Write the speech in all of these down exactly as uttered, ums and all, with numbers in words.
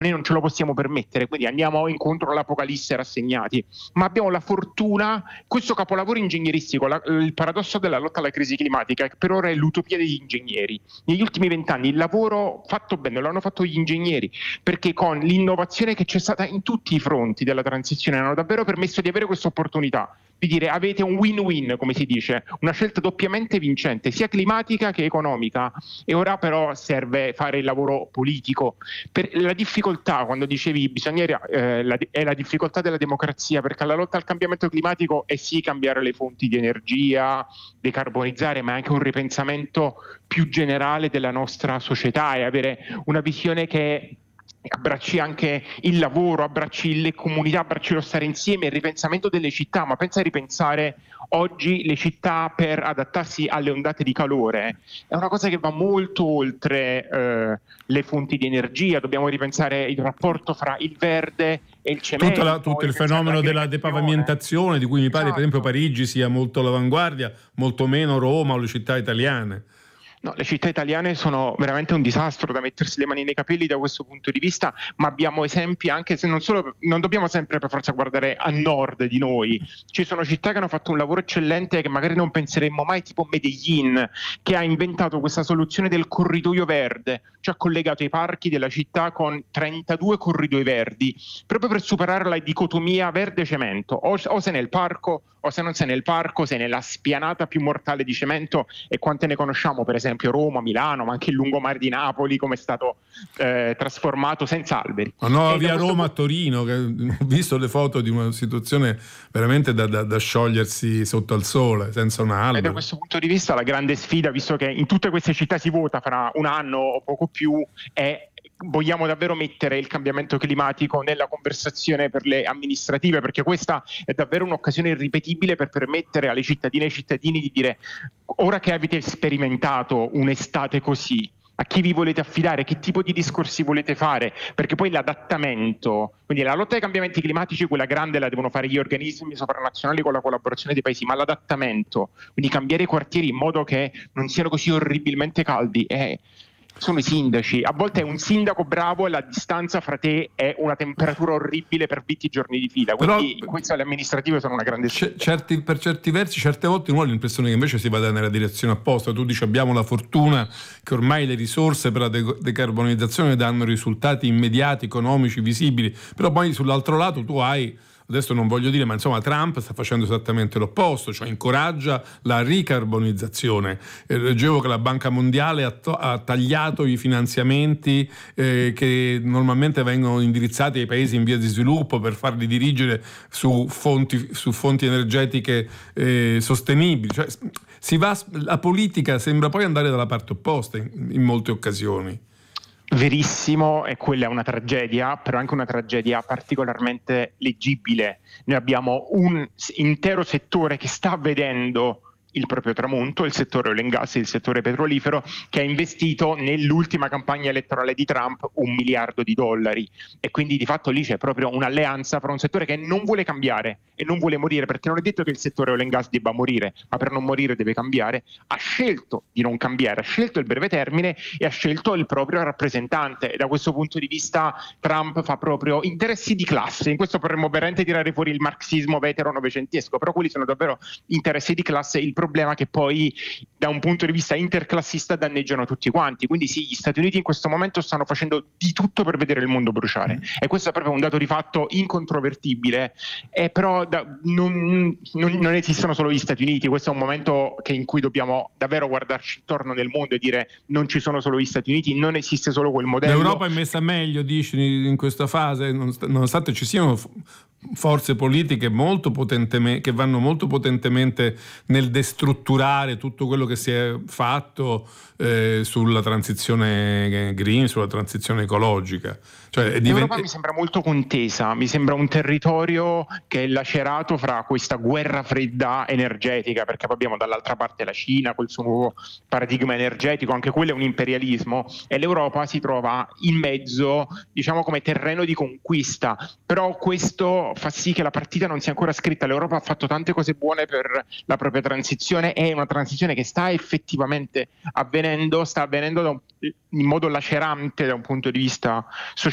noi non ce lo possiamo permettere, quindi andiamo incontro all'apocalisse rassegnati, ma abbiamo la fortuna, questo capolavoro ingegneristico, la, il paradosso della lotta alla crisi climatica, che per ora è l'utopia degli ingegneri. Negli ultimi vent'anni il lavoro fatto bene lo hanno fatto gli ingegneri, perché con l'innovazione che c'è stata in tutti i fronti della transizione hanno davvero permesso di avere questa opportunità, di dire avete un win-win, come si dice, una scelta doppiamente vincente, sia climatica che economica, e ora però serve fare il lavoro politico. Per la difficoltà, quando dicevi bisogna, eh, la, è la difficoltà della democrazia, perché la lotta al cambiamento climatico è sì cambiare le fonti di energia, decarbonizzare, ma è anche un ripensamento più generale della nostra società e avere una visione che abbracci anche il lavoro, abbracci le comunità, abbracci lo stare insieme, il ripensamento delle città, ma pensa a ripensare oggi le città per adattarsi alle ondate di calore. È una cosa che va molto oltre eh, le fonti di energia, dobbiamo ripensare il rapporto fra il verde e il cemento. Tutta la, tutto il fenomeno della depavimentazione, di cui mi pare, esatto, per esempio Parigi sia molto all'avanguardia, molto meno Roma o le città italiane. No, le città italiane sono veramente un disastro da mettersi le mani nei capelli da questo punto di vista, ma abbiamo esempi anche, se non solo, non dobbiamo sempre per forza guardare a nord di noi, ci sono città che hanno fatto un lavoro eccellente che magari non penseremmo mai, tipo Medellin, che ha inventato questa soluzione del corridoio verde, cioè ha collegato i parchi della città con trentadue corridoi verdi, proprio per superare la dicotomia verde-cemento, o, o sei nel parco o se non sei nel parco sei nella spianata più mortale di cemento, e quante ne conosciamo, per esempio Roma, Milano, ma anche il lungomare di Napoli, come è stato eh, trasformato senza alberi. Ma no, via Roma a Torino, che ho visto le foto di una situazione veramente da, da, da sciogliersi sotto al sole, senza un albero. E da questo punto di vista la grande sfida, visto che in tutte queste città si vota fra un anno o poco più, è: vogliamo davvero mettere il cambiamento climatico nella conversazione per le amministrative, perché questa è davvero un'occasione irripetibile per permettere alle cittadine e ai cittadini di dire: ora che avete sperimentato un'estate così, a chi vi volete affidare, che tipo di discorsi volete fare, perché poi l'adattamento, quindi la lotta ai cambiamenti climatici, quella grande, la devono fare gli organismi sovranazionali con la collaborazione dei paesi, ma l'adattamento, quindi cambiare i quartieri in modo che non siano così orribilmente caldi, è sono i sindaci. A volte è un sindaco bravo e la distanza fra te è una temperatura orribile per venti giorni di fila, quindi però queste le amministrative sono una grande sfida. Certi, per certi versi, certe volte uno ha l'impressione che invece si vada nella direzione opposta. Tu dici abbiamo la fortuna che ormai le risorse per la de- decarbonizzazione danno risultati immediati, economici, visibili, però poi sull'altro lato tu hai, adesso non voglio dire, ma insomma Trump sta facendo esattamente l'opposto, cioè incoraggia la ricarbonizzazione. Eh, leggevo che la Banca Mondiale ha, to- ha tagliato i finanziamenti eh, che normalmente vengono indirizzati ai paesi in via di sviluppo per farli dirigere su fonti, su fonti energetiche eh, sostenibili. Cioè, si va, la politica sembra poi andare dalla parte opposta in, in molte occasioni. Verissimo, e quella è una tragedia, però anche una tragedia particolarmente leggibile. Noi abbiamo un intero settore che sta vedendo il proprio tramonto, il settore oil and gas, il settore petrolifero, che ha investito nell'ultima campagna elettorale di Trump un miliardo di dollari, e quindi di fatto lì c'è proprio un'alleanza fra un settore che non vuole cambiare e non vuole morire, perché non è detto che il settore oil and gas debba morire, ma per non morire deve cambiare. Ha scelto di non cambiare, ha scelto il breve termine e ha scelto il proprio rappresentante, e da questo punto di vista Trump fa proprio interessi di classe. In questo potremmo veramente tirare fuori il marxismo vetero novecentesco, però quelli sono davvero interessi di classe. Il problema è che poi da un punto di vista interclassista danneggiano tutti quanti, quindi sì, gli Stati Uniti in questo momento stanno facendo di tutto per vedere il mondo bruciare, mm. e questo è proprio un dato di fatto incontrovertibile, e però da, non, non, non esistono solo gli Stati Uniti. Questo è un momento che, in cui dobbiamo davvero guardarci intorno nel mondo e dire: non ci sono solo gli Stati Uniti, non esiste solo quel modello. L'Europa è messa meglio, dici, in questa fase, nonostante ci siano forze politiche molto potentemente, che vanno molto potentemente nel destrutturare tutto quello che si è fatto eh, sulla transizione green, sulla transizione ecologica. Cioè, divent- L'Europa mi sembra molto contesa, mi sembra un territorio che è lacerato fra questa guerra fredda energetica, perché poi abbiamo dall'altra parte la Cina col suo nuovo paradigma energetico, anche quello è un imperialismo, e l'Europa si trova in mezzo, diciamo, come terreno di conquista. Però questo fa sì che la partita non sia ancora scritta. L'Europa ha fatto tante cose buone per la propria transizione, è una transizione che sta effettivamente avvenendo, sta avvenendo da un, in modo lacerante da un punto di vista sociale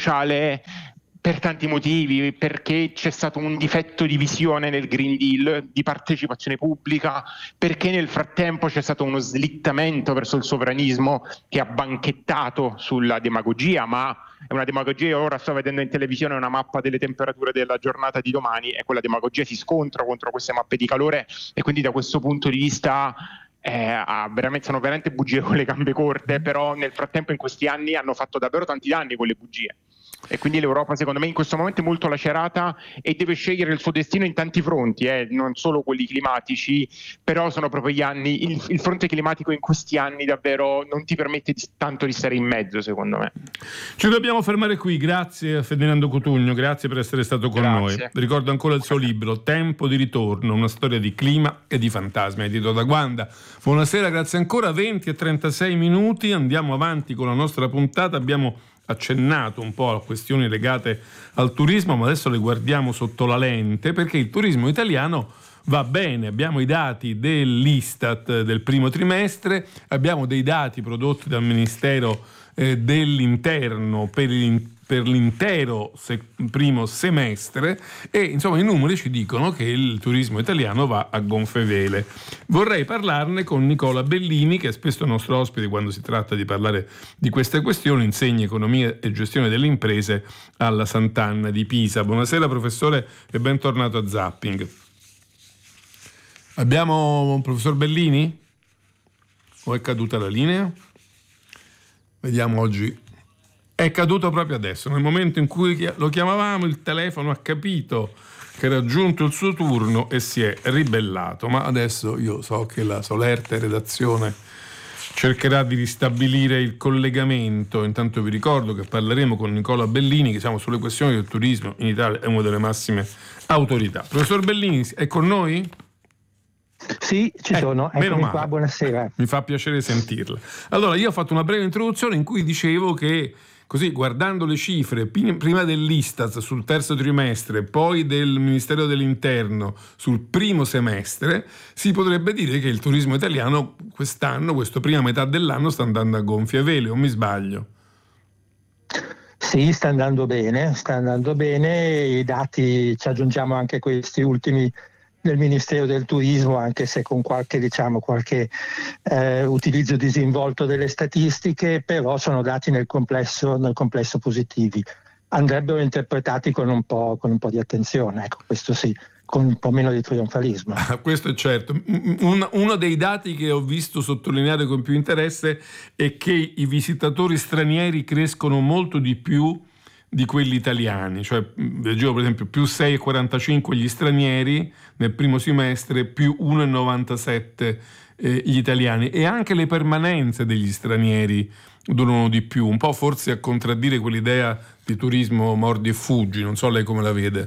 sociale per tanti motivi, perché c'è stato un difetto di visione nel Green Deal, di partecipazione pubblica, perché nel frattempo c'è stato uno slittamento verso il sovranismo che ha banchettato sulla demagogia, ma è una demagogia. Ora sto vedendo in televisione una mappa delle temperature della giornata di domani e quella demagogia si scontra contro queste mappe di calore, e quindi da questo punto di vista eh, ah, veramente, sono veramente bugie con le gambe corte, però nel frattempo in questi anni hanno fatto davvero tanti danni quelle bugie. E quindi l'Europa secondo me in questo momento è molto lacerata e deve scegliere il suo destino in tanti fronti, eh, non solo quelli climatici, però sono proprio gli anni, il, il fronte climatico in questi anni davvero non ti permette di, tanto di stare in mezzo, secondo me. Ci dobbiamo fermare qui, grazie a Ferdinando Cotugno, grazie per essere stato con Grazie. noi. Ricordo ancora il suo libro Tempo di ritorno, una storia di clima e di fantasmi, edito da Guanda. Buonasera, grazie ancora, venti e trentasei minuti, andiamo avanti con la nostra puntata, abbiamo accennato un po' a questioni legate al turismo, ma adesso le guardiamo sotto la lente, perché il turismo italiano va bene. Abbiamo i dati dell'Istat del primo trimestre, abbiamo dei dati prodotti dal Ministero eh, dell'Interno per, il, per l'intero se, primo semestre, e insomma i numeri ci dicono che il turismo italiano va a gonfie vele. Vorrei parlarne con Nicola Bellini, che è spesso nostro ospite quando si tratta di parlare di queste questioni, insegna economia e gestione delle imprese alla Sant'Anna di Pisa. Buonasera professore e bentornato a Zapping. Abbiamo un professor Bellini? O è caduta la linea? Vediamo oggi. È caduto proprio adesso, nel momento in cui lo chiamavamo il telefono ha capito che era giunto il suo turno e si è ribellato, ma adesso io so che la solerte redazione cercherà di ristabilire il collegamento. Intanto vi ricordo che parleremo con Nicola Bellini, che siamo sulle questioni del turismo in Italia, è una delle massime autorità. Professor Bellini, è con noi? Sì, ci eh, sono, eccomi qua, buonasera. Mi fa piacere sentirla. Allora, io ho fatto una breve introduzione in cui dicevo che, così, guardando le cifre, prima dell'Istat sul terzo trimestre, poi del Ministero dell'Interno sul primo semestre, si potrebbe dire che il turismo italiano quest'anno, questa prima metà dell'anno, sta andando a gonfie vele, o mi sbaglio? Sì, sta andando bene, sta andando bene, i dati, ci aggiungiamo anche questi ultimi del Ministero del Turismo, anche se con qualche, diciamo, qualche eh, utilizzo disinvolto delle statistiche, però sono dati nel complesso, nel complesso positivi. Andrebbero interpretati con un po', con un po' di attenzione, ecco, questo sì, con un po' meno di trionfalismo. Ah, questo è certo. Un, uno dei dati che ho visto sottolineare con più interesse è che i visitatori stranieri crescono molto di più di quelli italiani, cioè leggevo per esempio più sei virgola quarantacinque gli stranieri nel primo semestre, più uno virgola novantasette eh, gli italiani, e anche le permanenze degli stranieri durano di più, un po' forse a contraddire quell'idea di turismo mordi e fuggi. Non so lei come la vede.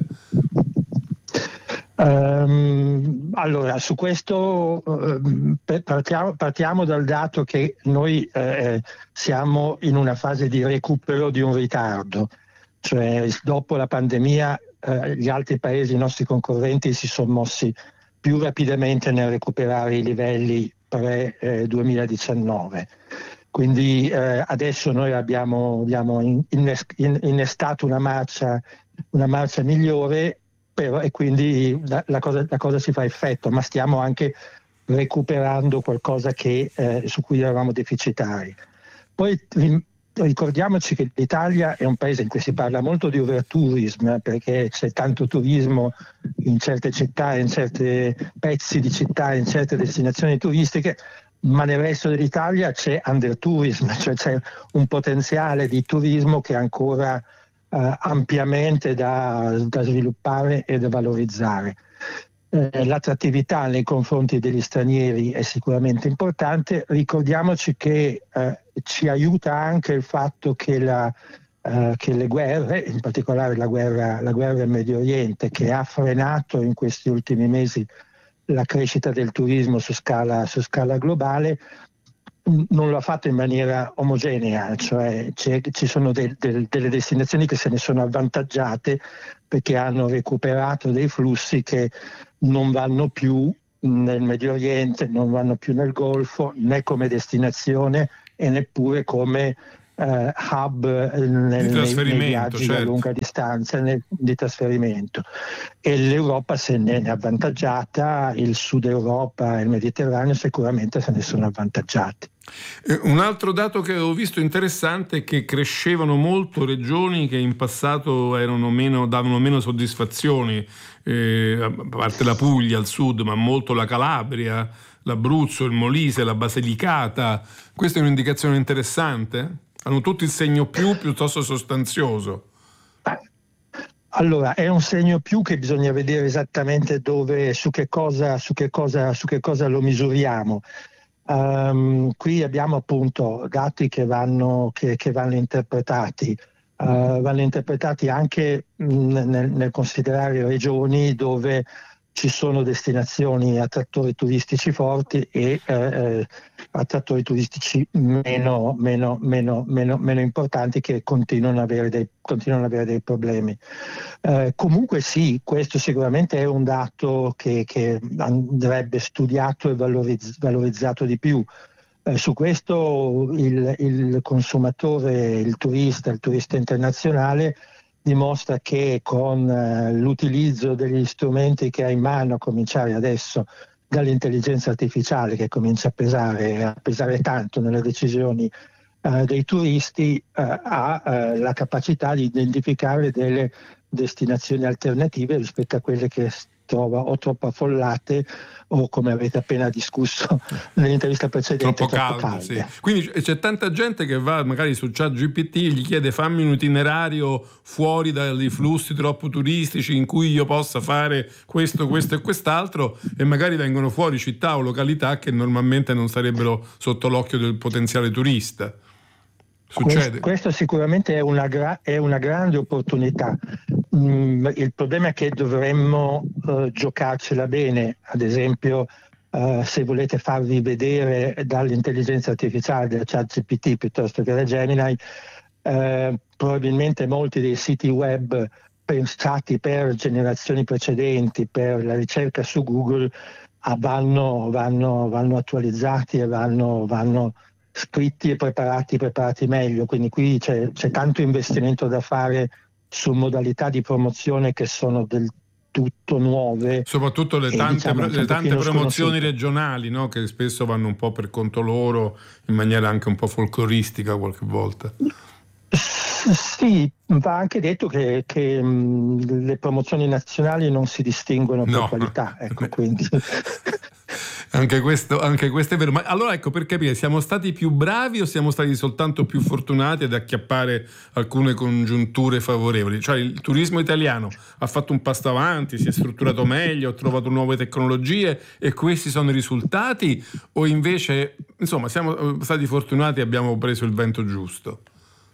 Um, allora, su questo uh, partiamo, partiamo dal dato che noi eh, siamo in una fase di recupero di un ritardo. Cioè, dopo la pandemia eh, gli altri paesi, i nostri concorrenti, si sono mossi più rapidamente nel recuperare i livelli pre-duemiladiciannove. Quindi eh, adesso noi abbiamo, abbiamo innestato una marcia, una marcia migliore, però, e quindi la, la, cosa, la cosa si fa effetto, ma stiamo anche recuperando qualcosa che, eh, su cui eravamo deficitari. Poi ricordiamoci che l'Italia è un paese in cui si parla molto di overtourism, perché c'è tanto turismo in certe città, in certi pezzi di città, in certe destinazioni turistiche, ma nel resto dell'Italia c'è undertourism, cioè c'è un potenziale di turismo che è ancora eh, ampiamente da, da sviluppare e da valorizzare. Eh, l'attrattività nei confronti degli stranieri è sicuramente importante. Ricordiamoci che eh, ci aiuta anche il fatto che, la, eh, che le guerre, in particolare la guerra, la guerra in Medio Oriente, che ha frenato in questi ultimi mesi la crescita del turismo su scala, su scala globale, non lo ha fatto in maniera omogenea, cioè ci sono del, del, delle destinazioni che se ne sono avvantaggiate perché hanno recuperato dei flussi che non vanno più nel Medio Oriente, non vanno più nel Golfo, né come destinazione e neppure come eh, hub nel, di nei, nei viaggi certo. a lunga distanza nel, di trasferimento, e l'Europa se ne è avvantaggiata, il Sud Europa e il Mediterraneo sicuramente se ne sono avvantaggiati. Un altro dato che ho visto interessante è che crescevano molto regioni che in passato erano meno, davano meno soddisfazioni, eh, a parte la Puglia al sud, ma molto la Calabria, l'Abruzzo, il Molise, la Basilicata. Questa è un'indicazione interessante? Hanno tutti il segno più piuttosto sostanzioso. Allora, è un segno più che bisogna vedere esattamente dove, su che cosa, su che cosa, su che cosa lo misuriamo. Um, qui abbiamo appunto dati che vanno, che, che vanno interpretati, uh, vanno interpretati anche mh, nel, nel considerare regioni dove ci sono destinazioni attrattori turistici forti e eh, attrattori turistici meno, meno, meno, meno, meno importanti che continuano ad avere dei, continuano ad avere dei problemi. Eh, comunque sì, questo sicuramente è un dato che, che andrebbe studiato e valorizz- valorizzato di più. Eh, su questo il, il consumatore, il turista, il turista internazionale dimostra che con eh, l'utilizzo degli strumenti che ha in mano, a cominciare adesso dall'intelligenza artificiale che comincia a pesare, a pesare tanto nelle decisioni eh, dei turisti, eh, ha eh, la capacità di identificare delle destinazioni alternative rispetto a quelle che trova o troppo affollate o, come avete appena discusso nell'intervista precedente, troppo, troppo calde, calde. Sì. Quindi c'è tanta gente che va magari su ChatGPT, gli chiede fammi un itinerario fuori dai flussi troppo turistici in cui io possa fare questo, questo e quest'altro, e magari vengono fuori città o località che normalmente non sarebbero sotto l'occhio del potenziale turista. Succede. Questo, questo sicuramente è una, gra- è una grande opportunità. Mm, il problema è che dovremmo uh, giocarcela bene. Ad esempio, uh, se volete farvi vedere dall'intelligenza artificiale del ChatGPT piuttosto che da Gemini, uh, probabilmente molti dei siti web pensati per generazioni precedenti, per la ricerca su Google, ah, vanno, vanno, vanno attualizzati e vanno, vanno scritti e preparati, preparati meglio. Quindi qui c'è, c'è tanto investimento da fare su modalità di promozione che sono del tutto nuove, soprattutto le tante, diciamo, le tante promozioni sconosciute. regionali, no? Che spesso vanno un po' per conto loro, in maniera anche un po' folcloristica qualche volta. Sì, va anche detto che, che mh, le promozioni nazionali non si distinguono per no. qualità, ecco, quindi Anche questo, anche questo è vero. Ma allora, ecco, per capire, siamo stati più bravi o siamo stati soltanto più fortunati ad acchiappare alcune congiunture favorevoli? Cioè il turismo italiano ha fatto un passo avanti, si è strutturato meglio, ha trovato nuove tecnologie e questi sono i risultati, o invece, insomma, siamo stati fortunati e abbiamo preso il vento giusto?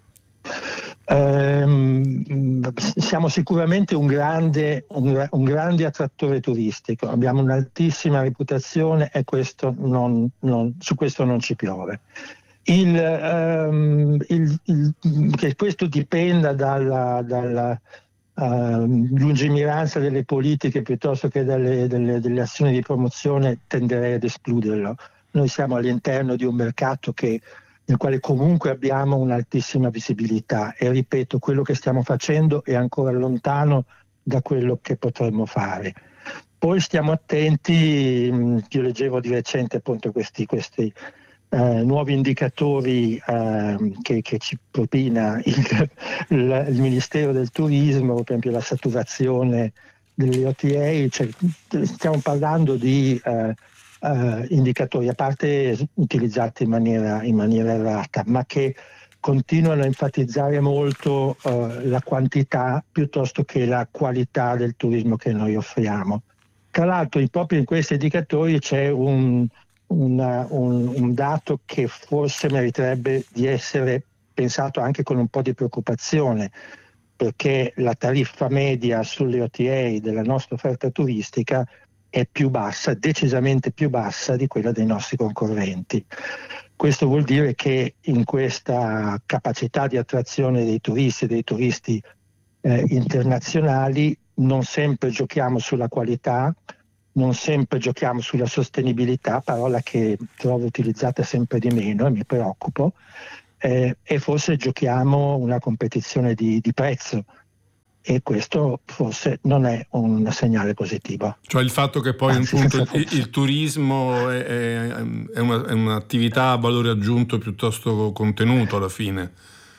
Um, siamo sicuramente un grande, un, un grande attrattore turistico, abbiamo un'altissima reputazione e questo non, non, su questo non ci piove. Il, um, il, il, che questo dipenda dalla, dalla uh, lungimiranza delle politiche piuttosto che dalle, delle, delle azioni di promozione, tenderei ad escluderlo. Noi siamo all'interno di un mercato che nel quale comunque abbiamo un'altissima visibilità e ripeto, quello che stiamo facendo è ancora lontano da quello che potremmo fare. Poi stiamo attenti, io leggevo di recente appunto questi, questi eh, nuovi indicatori eh, che, che ci propina il, il, il Ministero del Turismo, per esempio la saturazione delle O T A, cioè, stiamo parlando di eh, Uh, indicatori, a parte utilizzati in maniera, in maniera errata, ma che continuano a enfatizzare molto uh, la quantità piuttosto che la qualità del turismo che noi offriamo. Tra l'altro, proprio in questi indicatori c'è un, una, un, un dato che forse meriterebbe di essere pensato anche con un po' di preoccupazione, perché la tariffa media sulle O T A della nostra offerta turistica è più bassa, decisamente più bassa di quella dei nostri concorrenti. Questo vuol dire che in questa capacità di attrazione dei turisti e dei turisti eh, internazionali non sempre giochiamo sulla qualità, non sempre giochiamo sulla sostenibilità, parola che trovo utilizzata sempre di meno e mi preoccupo, eh, e forse giochiamo una competizione di, di prezzo. E questo forse non è un segnale positivo. Cioè il fatto che poi Anzi, appunto, senza il, il turismo è, è, è, una, è un'attività a valore aggiunto piuttosto contenuto alla fine.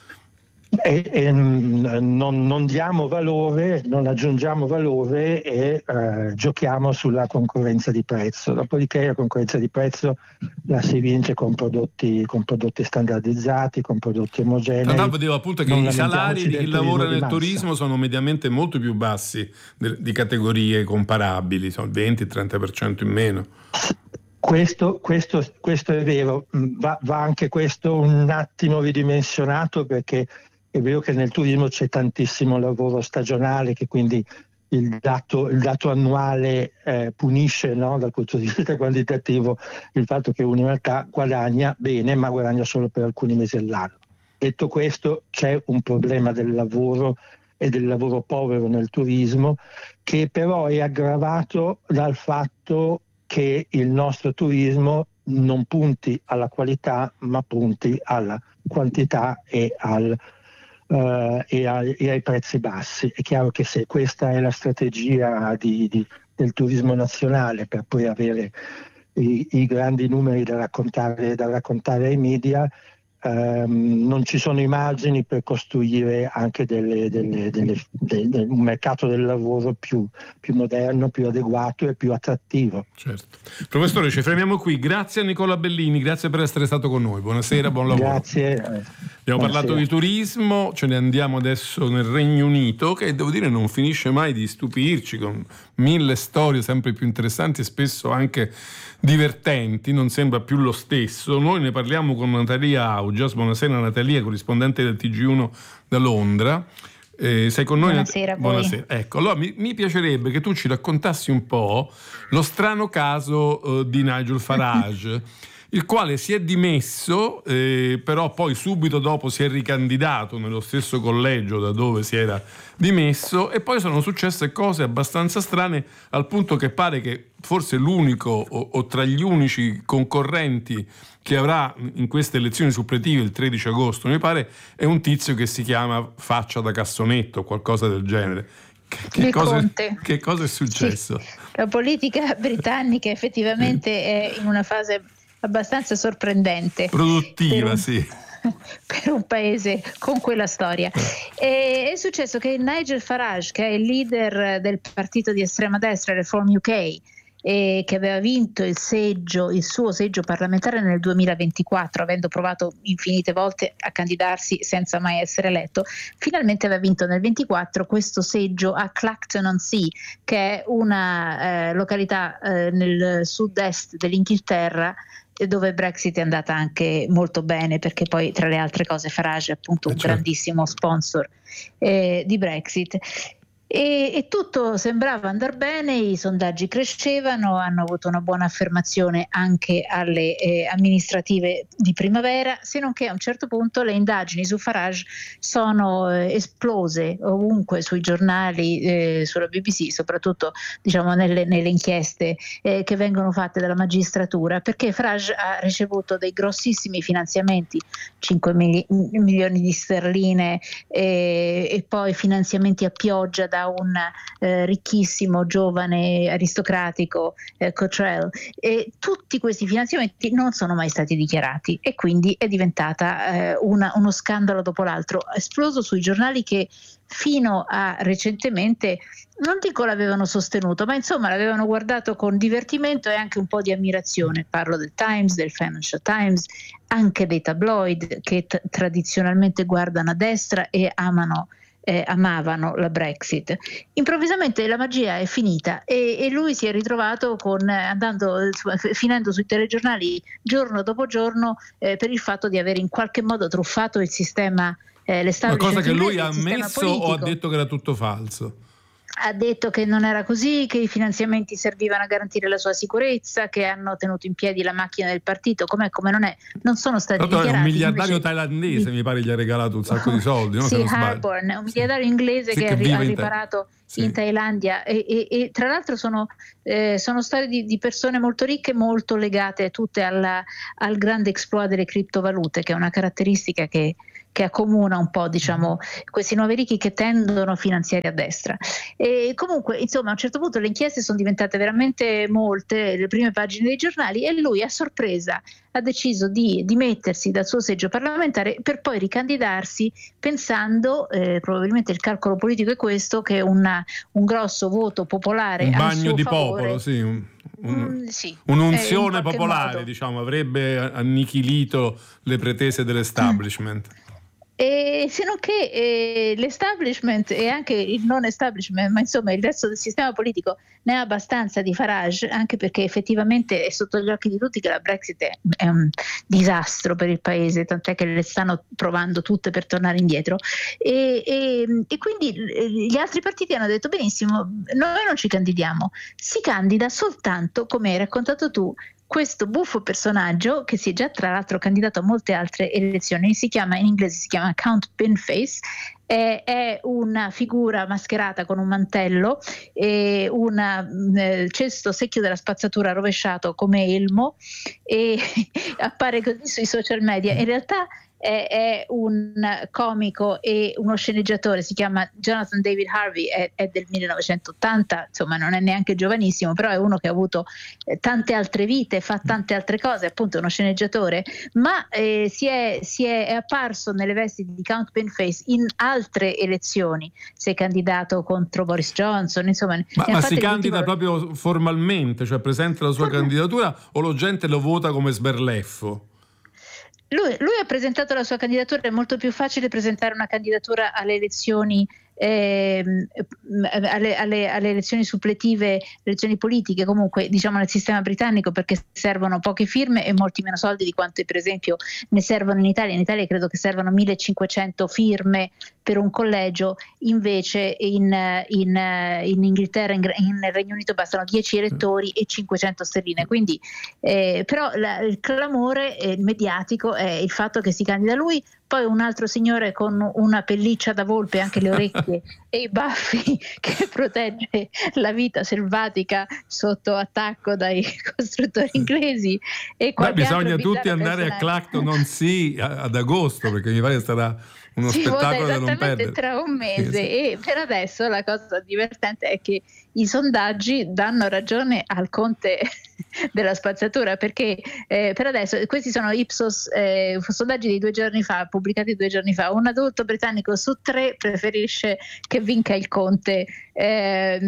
E, e non, non diamo valore, non aggiungiamo valore e eh, giochiamo sulla concorrenza di prezzo. Dopodiché la concorrenza di prezzo la si vince con prodotti, con prodotti standardizzati, con prodotti omogenei. No, vedevo appunto che non i salari di chi lavora nel massa. turismo sono mediamente molto più bassi de, di categorie comparabili, sono il venti trenta per cento in meno. Questo, questo, questo è vero, va, va anche questo un attimo ridimensionato, perché è vero che nel turismo c'è tantissimo lavoro stagionale, che quindi il dato, il dato annuale eh, punisce, no, dal punto di vista quantitativo il fatto che una realtà guadagna bene, ma guadagna solo per alcuni mesi all'anno. Detto questo, c'è un problema del lavoro e del lavoro povero nel turismo, che però è aggravato dal fatto che il nostro turismo non punti alla qualità, ma punti alla quantità e al Uh, e, ai, e ai prezzi bassi. È chiaro che se questa è la strategia di, di, del turismo nazionale per poi avere i, i grandi numeri da raccontare, da raccontare ai media, um, non ci sono i margini per costruire anche delle, delle, delle, delle, un mercato del lavoro più, più moderno, più adeguato e più attrattivo. Certo. Professore, ci fermiamo qui. Grazie a Nicola Bellini, grazie per essere stato con noi. Buonasera, buon lavoro. Grazie. Abbiamo Buonasera. parlato di turismo, ce ne andiamo adesso nel Regno Unito, che devo dire non finisce mai di stupirci, con mille storie sempre più interessanti e spesso anche divertenti, non sembra più lo stesso. Noi ne parliamo con Natalia Augias. Buonasera Natalia, corrispondente del T G uno da Londra. Eh, sei con noi? Buonasera a voi. Buonasera. Ecco, allora mi, mi piacerebbe che tu ci raccontassi un po' lo strano caso uh, di Nigel Farage, il quale si è dimesso, eh, però poi subito dopo si è ricandidato nello stesso collegio da dove si era dimesso, e poi sono successe cose abbastanza strane, al punto che pare che forse l'unico o, o tra gli unici concorrenti che avrà in queste elezioni suppletive il tredici agosto, mi pare, è un tizio che si chiama Faccia da Cassonetto, qualcosa del genere. Che, che, cosa, che cosa è successo? Sì, la politica britannica effettivamente è in una fase abbastanza sorprendente. Produttiva, un, sì. Per un paese con quella storia. E è successo che Nigel Farage, che è il leader del partito di estrema destra Reform U K, e che aveva vinto il seggio, il suo seggio parlamentare nel duemilaventiquattro, avendo provato infinite volte a candidarsi senza mai essere eletto, finalmente aveva vinto nel ventiquattro questo seggio a Clacton-on-Sea, che è una eh, località eh, nel sud-est dell'Inghilterra, dove Brexit è andata anche molto bene, perché poi tra le altre cose Farage è appunto un certo. grandissimo sponsor eh, di Brexit. E, e tutto sembrava andare bene, i sondaggi crescevano, hanno avuto una buona affermazione anche alle eh, amministrative di primavera, se non che a un certo punto le indagini su Farage sono eh, esplose ovunque sui giornali, eh, sulla B B C, soprattutto diciamo nelle, nelle inchieste eh, che vengono fatte dalla magistratura, perché Farage ha ricevuto dei grossissimi finanziamenti, cinque mili- milioni di sterline eh, e poi finanziamenti a pioggia da un eh, ricchissimo giovane aristocratico eh, Cottrell, e tutti questi finanziamenti non sono mai stati dichiarati, e quindi è diventata eh, una, uno scandalo dopo l'altro, esploso sui giornali che fino a recentemente non dico l'avevano sostenuto, ma insomma l'avevano guardato con divertimento e anche un po' di ammirazione. Parlo del Times, del Financial Times, anche dei tabloid che t- tradizionalmente guardano a destra e amano Eh, amavano la Brexit. Improvvisamente la magia è finita e, e lui si è ritrovato con andando finendo sui telegiornali giorno dopo giorno eh, per il fatto di aver in qualche modo truffato il sistema, eh, Una cosa che lui ha ammesso o ha detto che era tutto falso? ha detto che non era così, che i finanziamenti servivano a garantire la sua sicurezza, che hanno tenuto in piedi la macchina del partito, com'è come non è, non sono stati Però dichiarati. È un miliardario invece... thailandese, mi pare gli ha regalato un sacco di soldi, no? Sì, Harborn, un miliardario sì. inglese sì, che, che ha riparato in, sì. in Thailandia e, e, e tra l'altro sono, eh, sono storie di, di persone molto ricche, molto legate tutte alla, al grande exploit delle criptovalute, che è una caratteristica che che accomuna un po', diciamo, questi nuovi ricchi che tendono a finanziare a destra. E comunque, insomma, a un certo punto le inchieste sono diventate veramente molte, le prime pagine dei giornali, e lui a sorpresa ha deciso di dimettersi dal suo seggio parlamentare per poi ricandidarsi pensando, eh, probabilmente il calcolo politico è questo, che una, un grosso voto popolare un al bagno suo di favore, popolo, sì, un, un, mm, sì un'unzione eh, popolare, modo. diciamo, avrebbe annichilito le pretese dell'establishment. Mm. E se non che eh, l'establishment e anche il non establishment, ma insomma il resto del sistema politico ne ha abbastanza di Farage, anche perché effettivamente è sotto gli occhi di tutti che la Brexit è, è un disastro per il paese, tant'è che le stanno provando tutte per tornare indietro e, e, e quindi gli altri partiti hanno detto benissimo, noi non ci candidiamo, si candida soltanto, come hai raccontato tu, questo buffo personaggio che si è già tra l'altro candidato a molte altre elezioni, si chiama, in inglese si chiama Count Binface, è, è una figura mascherata con un mantello e un eh, cesto secchio della spazzatura rovesciato come elmo e appare così sui social media. In realtà è, è un comico e uno sceneggiatore, si chiama Jonathan David Harvey, è, è del millenovecentottanta, insomma non è neanche giovanissimo, però è uno che ha avuto eh, tante altre vite, fa tante altre cose, appunto è uno sceneggiatore, ma eh, si, è, si è, è apparso nelle vesti di Count Binface in altre elezioni, si è candidato contro Boris Johnson, insomma. Ma, ma si candida motivo... proprio formalmente, cioè presenta la sua Formal... candidatura o la gente lo vota come sberleffo? Lui, lui ha presentato la sua candidatura, è molto più facile presentare una candidatura alle elezioni eh, alle, alle, alle elezioni suppletive, elezioni politiche, comunque diciamo nel sistema britannico, perché servono poche firme e molti meno soldi di quanto per esempio ne servono in Italia. In Italia credo che servano millecinquecento firme per un collegio, invece in, in, in Inghilterra, in, in Regno Unito bastano dieci elettori e cinquecento sterline, quindi eh, però la, il clamore eh, mediatico è il fatto che si candida lui, poi un altro signore con una pelliccia da volpe, anche le orecchie e i baffi, che protegge la vita selvatica sotto attacco dai costruttori inglesi. E Beh, bisogna tutti andare personaggio. a Clacton-on-Sea ad agosto, perché mi pare che sarà uno si spettacolo vota da non perdere tra un mese, sì, sì. E per adesso la cosa divertente è che i sondaggi danno ragione al conte della spazzatura, perché eh, per adesso questi sono Ipsos eh, sondaggi di due giorni fa, pubblicati due giorni fa. Un adulto britannico su tre preferisce che vinca il conte eh,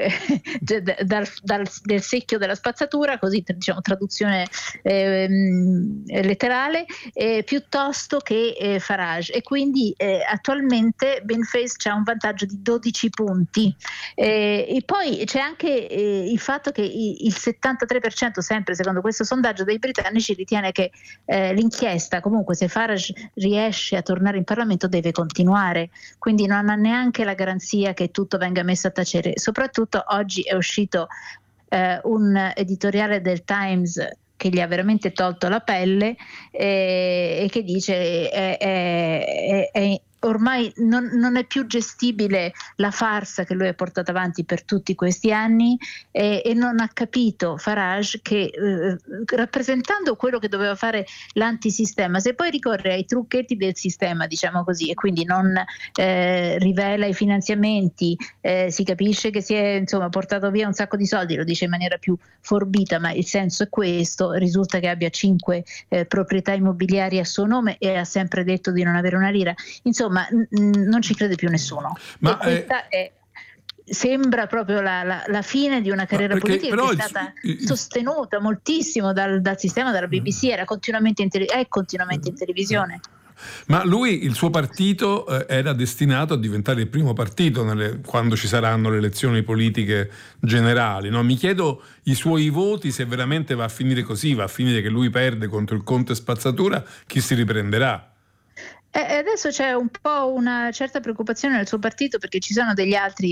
dal, dal, del secchio della spazzatura, così diciamo traduzione eh, letterale, eh, piuttosto che eh, Farage, e quindi eh, attualmente Binface c'ha un vantaggio di dodici punti eh, e poi c'è anche eh, il fatto che il settantatré per cento, sempre secondo questo sondaggio dei britannici, ritiene che eh, l'inchiesta, comunque se Farage riesce a tornare in Parlamento, deve continuare, quindi non ha neanche la garanzia che tutto venga messo a tacere. Soprattutto oggi è uscito eh, un editoriale del Times che gli ha veramente tolto la pelle eh, e che dice è, è, è, ormai non, non è più gestibile la farsa che lui ha portato avanti per tutti questi anni e, e non ha capito Farage che eh, rappresentando quello che doveva fare l'antisistema, se poi ricorre ai trucchetti del sistema, diciamo così, e quindi non eh, rivela i finanziamenti, eh, si capisce che si è insomma portato via un sacco di soldi, lo dice in maniera più forbita, ma il senso è questo. Risulta che abbia cinque eh, proprietà immobiliari a suo nome e ha sempre detto di non avere una lira, insomma ma n- non ci crede più nessuno. Ma e questa eh... è sembra proprio la, la, la fine di una carriera no, politica che è stata il... sostenuta moltissimo dal, dal sistema, dalla B B C, era continuamente in tele- è continuamente in televisione. Ma lui, il suo partito eh, era destinato a diventare il primo partito nelle, quando ci saranno le elezioni politiche generali, no? Mi chiedo i suoi voti, se veramente va a finire così, va a finire che lui perde contro il conte spazzatura, chi si riprenderà? E adesso c'è un po' una certa preoccupazione nel suo partito, perché ci sono degli altri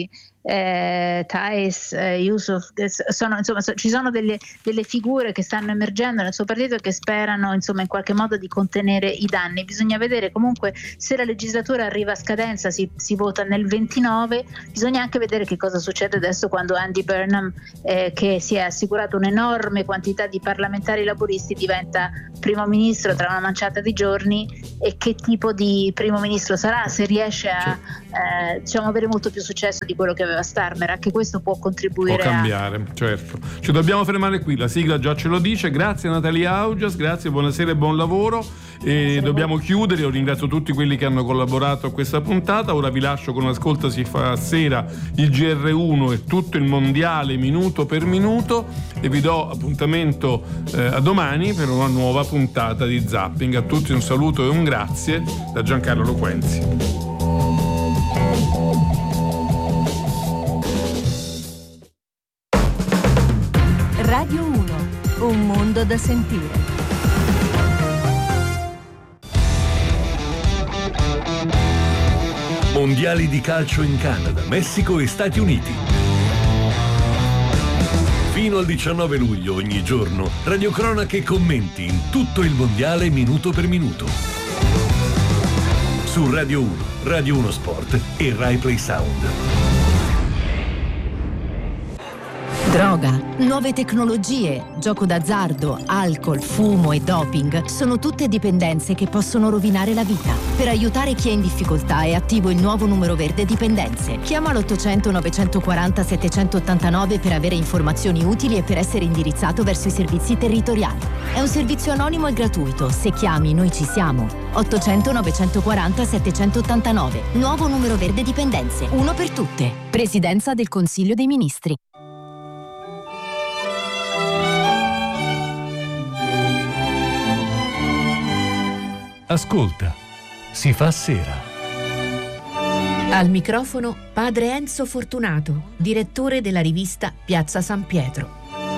eh, Thais, eh, Yusuf, sono, insomma, so, ci sono delle, delle figure che stanno emergendo nel suo partito che sperano insomma in qualche modo di contenere i danni. Bisogna vedere comunque se la legislatura arriva a scadenza, si, si vota nel ventinove, bisogna anche vedere che cosa succede adesso quando Andy Burnham, eh, che si è assicurato un'enorme quantità di parlamentari laburisti, diventa primo ministro tra una manciata di giorni, e che tipo di primo ministro sarà, se riesce a eh, diciamo avere molto più successo di quello che aveva Starmer. Anche questo può contribuire, può cambiare, a... certo. Ci dobbiamo fermare qui, la sigla già ce lo dice. Grazie Natalia Augias, grazie, buonasera e buon lavoro. E dobbiamo chiudere. Io ringrazio tutti quelli che hanno collaborato a questa puntata. Ora vi lascio con Ascolta si fa sera, il G R uno e tutto il mondiale minuto per minuto, e vi do appuntamento eh, a domani per una nuova puntata di Zapping. A tutti un saluto e un grazie da Giancarlo Loquenzi. Radio uno, un mondo da sentire. Mondiali di calcio in Canada, Messico e Stati Uniti. Fino al diciannove luglio ogni giorno, radiocronache e commenti in tutto il mondiale minuto per minuto. Su Radio uno, Radio uno Sport e Rai Play Sound. Droga, nuove tecnologie, gioco d'azzardo, alcol, fumo e doping sono tutte dipendenze che possono rovinare la vita. Per aiutare chi è in difficoltà è attivo il nuovo numero verde Dipendenze. Chiama l'ottocento novecentoquaranta settecentottantanove per avere informazioni utili e per essere indirizzato verso i servizi territoriali. È un servizio anonimo e gratuito. Se chiami, noi ci siamo. ottocento novecentoquaranta settecentottantanove. Nuovo numero verde Dipendenze. Uno per tutte. Presidenza del Consiglio dei Ministri. Ascolta, si fa sera. Al microfono padre Enzo Fortunato, direttore della rivista Piazza San Pietro.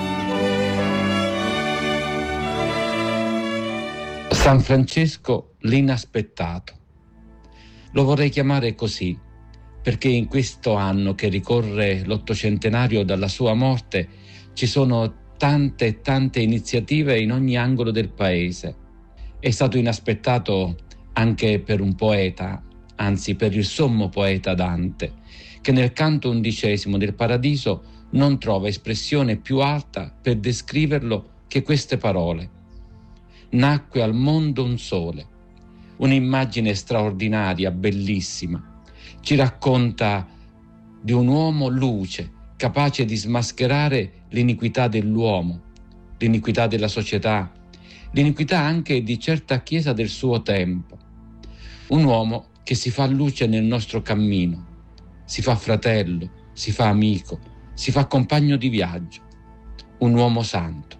San Francesco l'inaspettato. Lo vorrei chiamare così perché in questo anno che ricorre l'ottocentenario dalla sua morte ci sono tante e tante iniziative in ogni angolo del paese. È stato inaspettato anche per un poeta, anzi per il sommo poeta Dante, che nel canto undicesimo del Paradiso non trova espressione più alta per descriverlo che queste parole. Nacque al mondo un sole, un'immagine straordinaria, bellissima. Ci racconta di un uomo luce, capace di smascherare l'iniquità dell'uomo, l'iniquità della società, l'iniquità anche di certa chiesa del suo tempo. Un uomo che si fa luce nel nostro cammino, si fa fratello, si fa amico, si fa compagno di viaggio. Un uomo santo.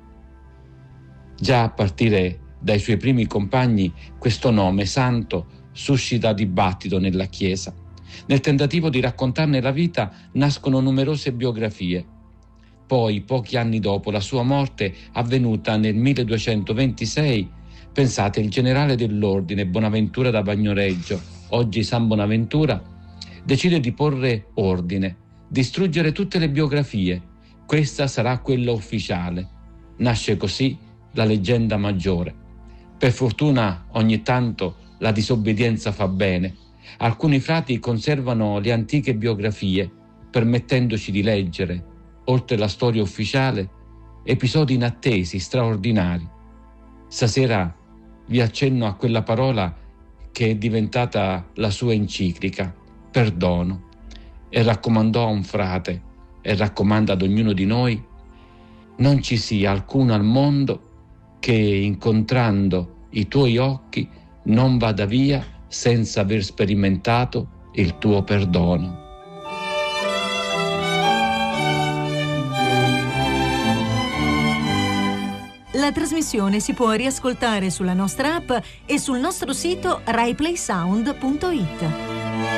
Già a partire dai suoi primi compagni questo nome, santo, suscita dibattito nella Chiesa. Nel tentativo di raccontarne la vita nascono numerose biografie. Poi, pochi anni dopo la sua morte, avvenuta nel milleduecentoventisei, pensate, il generale dell'ordine Bonaventura da Bagnoregio, oggi San Bonaventura, decide di porre ordine, distruggere tutte le biografie. Questa sarà quella ufficiale. Nasce così la leggenda maggiore. Per fortuna ogni tanto la disobbedienza fa bene. Alcuni frati conservano le antiche biografie, permettendoci di leggere, oltre la storia ufficiale, episodi inattesi, straordinari. Stasera vi accenno a quella parola che è diventata la sua enciclica, perdono, e raccomandò a un frate, e raccomanda ad ognuno di noi: non ci sia alcuno al mondo che, incontrando i tuoi occhi, non vada via senza aver sperimentato il tuo perdono. La trasmissione si può riascoltare sulla nostra app e sul nostro sito rai play sound punto it.